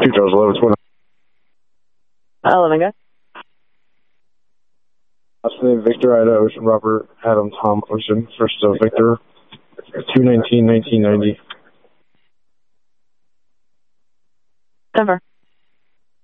2011, 20. 11, guys. Last name Victor, Ida, Ocean, Robert, Adam, Tom, Ocean. First Victor, 2/19/1990. Denver.